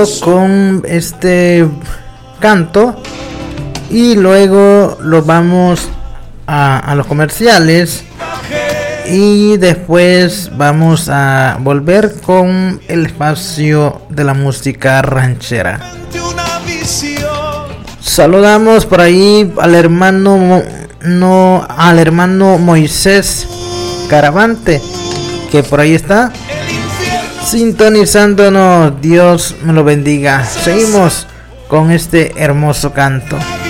seguirlo con este canto y luego lo vamos a los comerciales y después vamos a volver con el espacio de la música ranchera. Saludamos por ahí al hermano Moisés Caravante, que por ahí está sintonizándonos. Dios me lo bendiga. Seguimos con este hermoso canto.